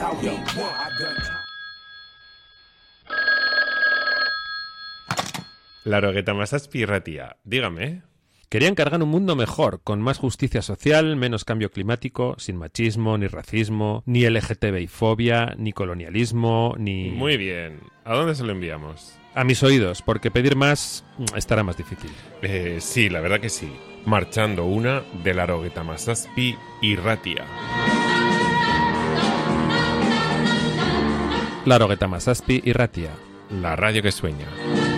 Larogueta Mazazpi Irratia, dígame. Quería encargar un mundo mejor, con más justicia social, menos cambio climático, sin machismo, ni racismo, ni LGTBI-fobia, ni colonialismo, ni... Muy bien. ¿A dónde se lo enviamos? A mis oídos, porque pedir más estará más difícil. Sí, la verdad que sí. Marchando una de Larogueta Mazazpi Irratia. Larogueta Mazazpi Irratia. La radio que sueña.